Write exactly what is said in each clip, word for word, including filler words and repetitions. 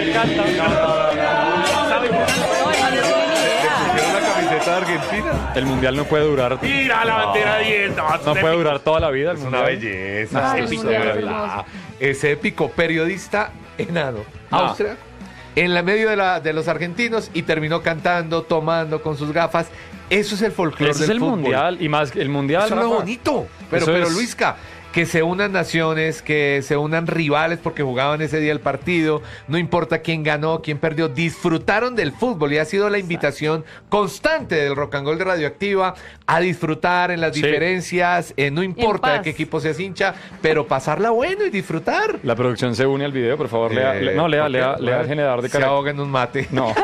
él canta. No, no, no, no. ¿Sabe jugar? ¿Pusieron la camiseta de Argentina? El mundial no puede durar. Mira la bandera diez. No, No puede durar toda la vida. El Es una mundial. belleza. Ay, es el de mundial es verdad. Es épico. Periodista enano. No. Austria. En la medio de, la, de los argentinos y terminó cantando, tomando con sus gafas. Eso es el folclore Ese del es el fútbol. mundial y más el mundial. Eso es lo Rafa. bonito. Pero, Eso pero es- Luisca, que se unan naciones, que se unan rivales porque jugaban ese día el partido, no importa quién ganó, quién perdió, disfrutaron del fútbol y ha sido la invitación constante del Rock and Roll de Radioactiva a disfrutar en las Sí. diferencias, eh, no importa de paz. qué equipo seas hincha, pero pasarla bueno y disfrutar. La producción se une al video, por favor. Lea, Eh, le- no, lea, ¿por qué? lea, lea el generador de Se cara. ahoga en un mate. No.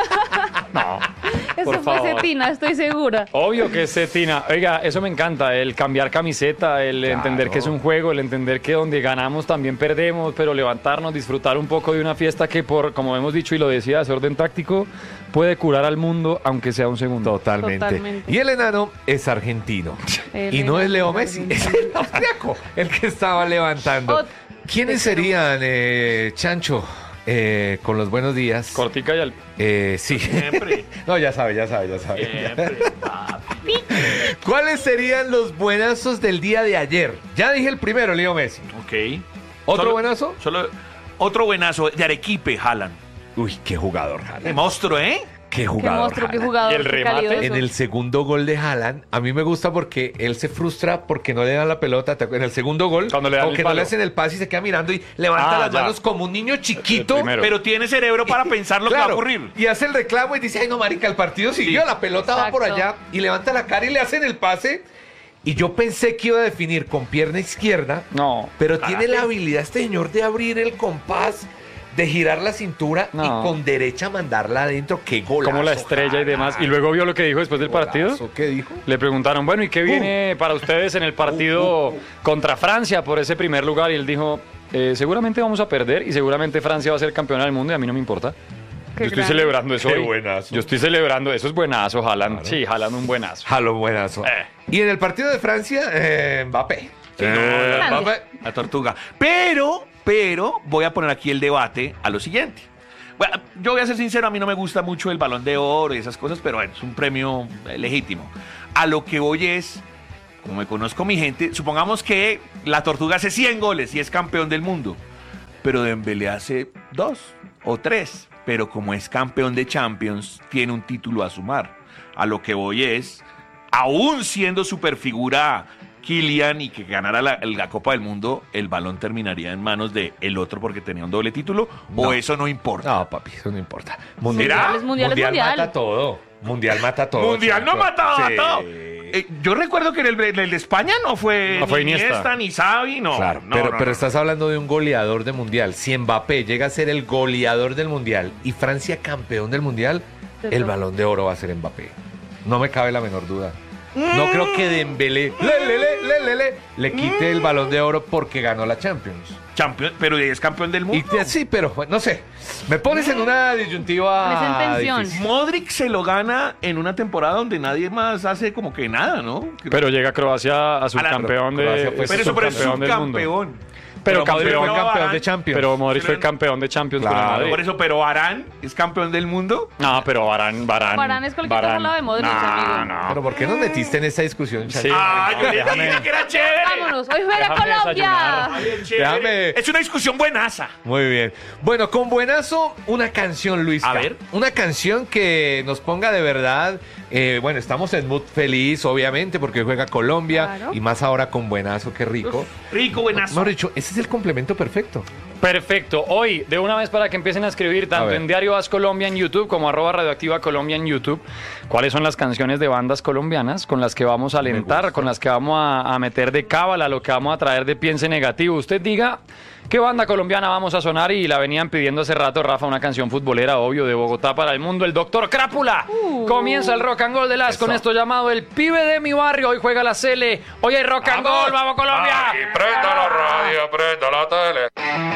No. Eso Por fue favor. Cetina, estoy segura. Obvio que es Cetina. Oiga, eso me encanta, el cambiar camiseta, el Claro. entender que es un juego, el entender que donde ganamos también perdemos, pero levantarnos, disfrutar un poco de una fiesta que, por como hemos dicho y lo decía, ese orden táctico, puede curar al mundo aunque sea un segundo. Totalmente. Totalmente. Y el enano es argentino. El y no es enano Leo es Messi, argentino. es el austriaco el que estaba levantando. Ot- ¿Quiénes serían, eh, Chancho, eh, con los buenos días? Cortica y al... Eh, sí. Siempre. No, ya sabe, ya sabe, ya sabe. Siempre, papi. ¿Cuáles serían los buenazos del día de ayer? Ya dije el primero, Leo Messi. Ok. ¿Otro Solo- buenazo? Solo, otro buenazo de Arequipe, Haaland. Uy, qué jugador, De Haaland. monstruo, ¿eh? Qué Qué jugador. monstruo, qué Haaland. jugador. Y el qué remate calidoso. En el segundo gol de Haaland, a mí me gusta porque él se frustra porque no le dan la pelota. ¿Te acuerdas? En el segundo gol, Cuando le dan o el que no le palo. hacen el pase y se queda mirando y levanta Ah, las ya. manos como un niño chiquito. El primero. Pero tiene cerebro para pensar lo que va a Claro, ocurrir. y hace el reclamo y dice, ay no, marica, el partido siguió, Sí. la pelota va por Exacto. allá, y levanta la cara y le hacen el pase, y yo pensé que iba a definir con pierna izquierda, No. pero tiene la habilidad este señor de abrir el compás, de girar la cintura No. y con derecha mandarla adentro, qué golazo. Como la estrella y demás. Y luego vio lo que dijo después del partido. Golazo, ¿qué dijo? Le preguntaron, bueno, ¿y qué viene para ustedes en el partido contra Francia por ese primer lugar? Y él dijo, eh, seguramente vamos a perder y seguramente Francia va a ser campeona del mundo y a mí no me importa. Qué Yo estoy grande. celebrando eso Qué hoy. buenazo. Yo estoy celebrando, eso es buenazo, Haaland. Sí, Haaland un buenazo. Jalo, buenazo. Eh. Y en el partido de Francia, eh, Mbappé. Sí, no, Eh, Grande. Mbappé. La tortuga. Pero, pero, voy a poner aquí el debate a lo siguiente. Bueno, yo voy a ser sincero, a mí no me gusta mucho el Balón de Oro y esas cosas, pero bueno, es un premio eh, legítimo. A lo que voy es, como me conozco mi gente, supongamos que la tortuga hace cien goles y es campeón del mundo, pero Dembélé hace dos o tres, pero como es campeón de Champions, tiene un título a sumar. A lo que voy es, aún siendo superfigura Kylian y que ganara la, la Copa del Mundo, el balón terminaría en manos de el otro porque tenía un doble título, No. o eso no importa. No, papi, eso no importa. ¿Será? Mundial es mundial, es mundial. mata todo. Mundial mata todo. Mundial no Chancho. mataba Sí. todo. Eh, yo recuerdo que en el, en el de España no fue, No fue ni Iniesta. Iniesta ni Xavi, no. Claro, no, pero, no, pero no. estás hablando de un goleador de mundial. Si Mbappé llega a ser el goleador del mundial y Francia campeón del mundial, Te el toca. balón de oro va a ser Mbappé. No me cabe la menor duda. No creo que Dembélé le, le, le, le, le, le, le quite el balón de oro porque ganó la Champions. Campeón, pero es campeón del Y mundo. te- sí, pero bueno, no sé. Me pones en una disyuntiva. Pones en tensión. difícil. Modric se lo gana en una temporada donde nadie más hace como que nada, ¿no? Pero llega Croacia a subcampeón de, Croacia fue es pero eso pero es subcampeón del mundo. subcampeón. Pero Modric campeón, fue campeón Varane. de Champions. Pero Modric fue Sí, campeón de Champions con el Claro. Madrid. Por eso, pero Varane es campeón del mundo. No, pero Varane, Varane. Varane es con el que estás al lado de Modric, no, amigo. No, Pero ¿por qué nos metiste en esa discusión, Chancho? Sí. Ah, yo le déjame. dije que era chévere. Vámonos, hoy juega Déjame Colombia. desayunar. Ay, es chévere. Déjame- Es una discusión buenaza. Muy bien. Bueno, con buenazo, una canción, Luis. A ver. Una canción que nos ponga de verdad. eh, bueno, estamos en mood feliz, obviamente, porque juega Colombia. Claro. Y más ahora con buenazo, qué rico. Rico, buenazo. Mejor dicho, ese es el complemento perfecto. Perfecto. Hoy, de una vez para que empiecen a escribir, A tanto ver. en Diario As Colombia en YouTube como arroba Radioactiva Colombia en YouTube, cuáles son las canciones de bandas colombianas con las que vamos a alentar, con las que vamos a, a meter de cábala, lo que vamos a traer de piense negativo. Usted diga qué banda colombiana vamos a sonar y la venían pidiendo hace rato, Rafa, una canción futbolera, obvio, de Bogotá para el mundo, el Doctor Crápula. Uh. Comienza el Rock and Roll de las Eso. con esto llamado El Pibe de mi Barrio. Hoy juega la Cele. Hoy hay Rock and Roll. ¡Vamos, Colombia! prenda la radio, prenda la tele.